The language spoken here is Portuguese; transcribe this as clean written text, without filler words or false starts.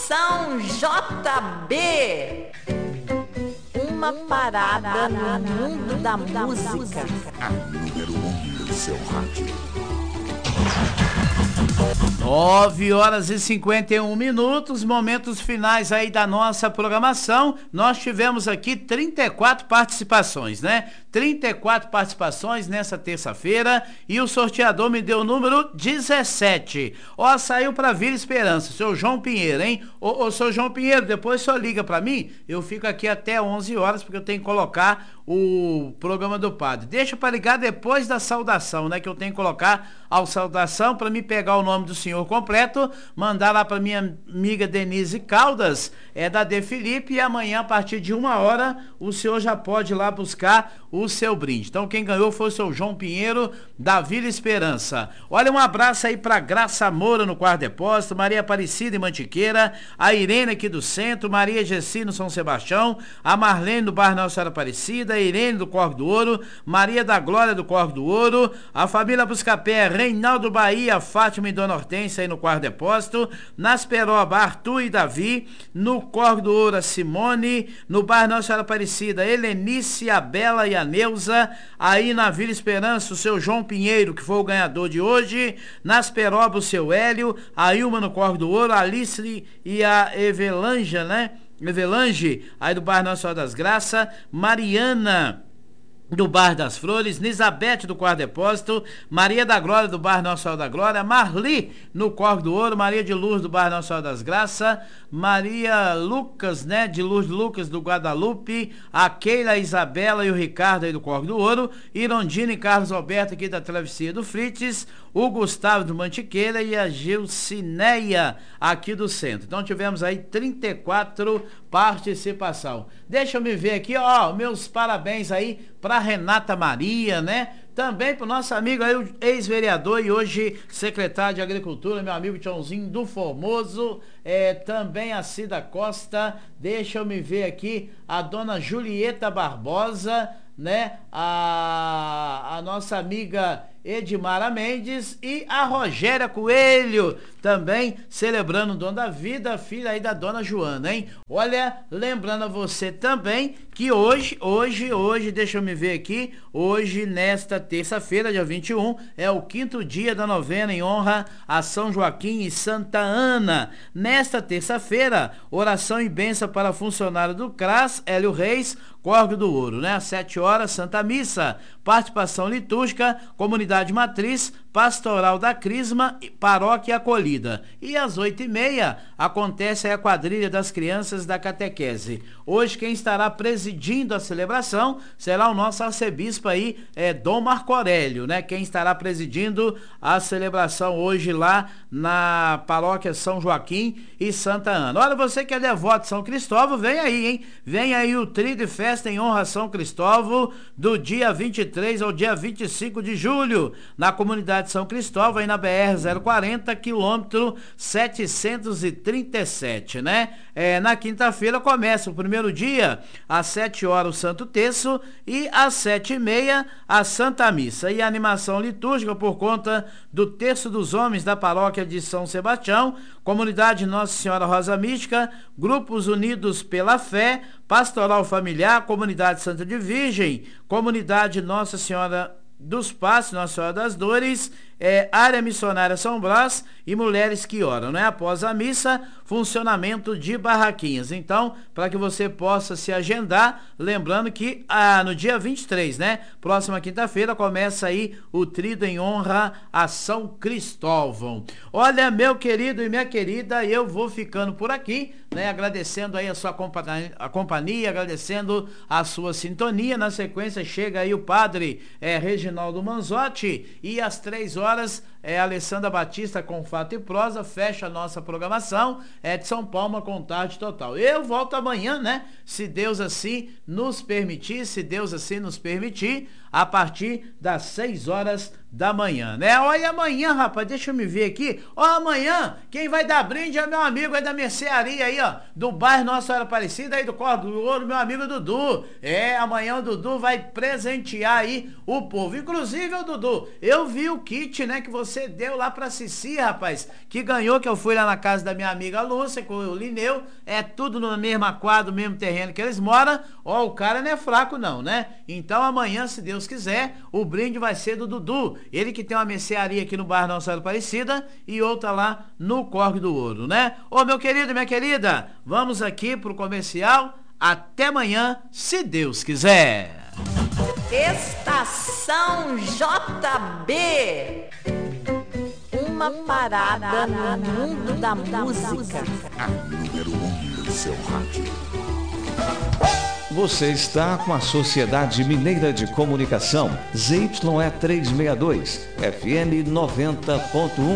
São JB. Uma parada no mundo da música. A número 1 do seu rádio. 9h51, momentos finais aí da nossa programação. Nós tivemos aqui 34 participações, né? 34 participações nessa terça-feira e o sorteador me deu o número 17. Ó, saiu pra Vila Esperança, seu João Pinheiro, hein? Ô, seu João Pinheiro, depois o senhor liga pra mim, eu fico aqui até 11 horas porque eu tenho que colocar o programa do padre. Deixa pra ligar depois da saudação, né? Que eu tenho que colocar a saudação pra me pegar o nome do senhor completo, mandar lá pra minha amiga Denise Caldas, da De Felipe, e amanhã a partir de 1h o senhor já pode ir lá buscar o seu brinde. Então quem ganhou foi o seu João Pinheiro da Vila Esperança. Olha, um abraço aí pra Graça Moura no Quarto Depósito, Maria Aparecida em Mantiqueira, a Irene aqui do centro, Maria Gessi no São Sebastião, a Marlene do Bairro Nossa Senhora Aparecida, a Irene do Corvo do Ouro, Maria da Glória do Corvo do Ouro, a família Buscapé, Reinaldo Bahia, Fátima e Dona Hortência aí no Quarto Depósito, nas Peroba, Arthur e Davi, no Corvo do Ouro, a Simone, no Bairro Nossa Senhora Aparecida, Helenice, a Bela e a Neuza, aí na Vila Esperança, o seu João Pinheiro, que foi o ganhador de hoje, nas Peroba, o seu Hélio, a Ilma no Corvo do Ouro, a Alice e a Evelanja, né? Evelange, aí do Bairro Nossa Senhora das Graças, Mariana do Bar das Flores, Nisabete do Quarto Depósito, Maria da Glória do Bar Nossa Senhora da Glória, Marli no Corvo do Ouro, Maria de Luz do Bar Nossa Senhora das Graças, Maria Lucas, né, de Luz Lucas do Guadalupe, a Keila, a Isabela e o Ricardo aí do Corvo do Ouro, Irondina e Carlos Alberto aqui da Travessia do Frites, o Gustavo do Mantiqueira e a Gilcineia aqui do centro. Então tivemos aí 34 participação. Deixa eu me ver aqui, ó, meus parabéns aí para Renata Maria, né? Também para o nosso amigo aí, o ex-vereador e hoje secretário de Agricultura, meu amigo Tchãozinho do Formoso, também a Cida Costa, deixa eu me ver aqui, a dona Julieta Barbosa, né? A nossa amiga Edmara Mendes e a Rogéria Coelho, também celebrando o dom da vida, filha aí da dona Joana, hein? Olha, lembrando a você também que hoje, deixa eu me ver aqui, hoje, nesta terça-feira, dia 21, é o 5º dia da novena em honra a São Joaquim e Santa Ana. Nesta terça-feira, oração e bênção para funcionário do CRAS, Hélio Reis, Corvo do Ouro, né? Às 7h, Santa Missa, participação litúrgica, comunidade matriz, pastoral da Crisma, paróquia acolhida. E às 8h30 acontece a quadrilha das crianças da catequese. Hoje quem estará presidindo a celebração será o nosso arcebispo aí, Dom Marco Aurélio, né? Quem estará presidindo a celebração hoje lá na paróquia São Joaquim e Santa Ana. Olha, você que é devoto de São Cristóvão, vem aí, hein? Vem aí o tríduo e festa em honra a São Cristóvão do dia 23 ao dia 25 de julho, na comunidade São Cristóvão, aí na BR-040, quilômetro 737, né? Na quinta-feira começa o primeiro dia, às 7h o Santo Terço e às 7h30 a Santa Missa. E a animação litúrgica por conta do Terço dos Homens da Paróquia de São Sebastião, Comunidade Nossa Senhora Rosa Mística, Grupos Unidos pela Fé, Pastoral Familiar, Comunidade Santa de Virgem, Comunidade Nossa Senhora dos Passos, Nossa Senhora das Dores, Área Missionária São Brás e Mulheres que Oram, né? Após a missa, funcionamento de barraquinhas. Então, para que você possa se agendar, lembrando que no dia 23, né? Próxima quinta-feira, começa aí o tríduo em honra a São Cristóvão. Olha, meu querido e minha querida, eu vou ficando por aqui, né? Agradecendo aí a sua companhia, agradecendo a sua sintonia. Na sequência, chega aí o padre Reginaldo Manzotti e às 3h Alessandra Batista com Fato e Prosa fecha a nossa programação, Edson Palma com Tarde Total. Eu volto amanhã, né? Se Deus assim nos permitir, a partir das 6h da manhã, né? Olha, amanhã, rapaz, deixa eu me ver aqui. Amanhã, quem vai dar brinde é meu amigo aí da mercearia aí, ó, do bairro Nossa Senhora Aparecida aí do Corvo do Ouro, meu amigo Dudu. Amanhã o Dudu vai presentear aí o povo. Inclusive, o Dudu, eu vi o kit, né, que você você deu lá pra Cici, rapaz, que ganhou, que eu fui lá na casa da minha amiga Lúcia, com o Lineu, é tudo no mesmo quadro, no mesmo terreno que eles moram. Ó, o cara não é fraco não, né? Então amanhã, se Deus quiser, o brinde vai ser do Dudu, ele que tem uma mercearia aqui no bairro Nossa Senhora Aparecida e outra lá no Córrego do Ouro, né? Ô, meu querido, minha querida, vamos aqui pro comercial. Até amanhã, se Deus quiser. Estação JB. Uma parada no mundo da música. A número 1 do seu rádio. Você está com a Sociedade Mineira de Comunicação, ZYE 362, FM 90.1.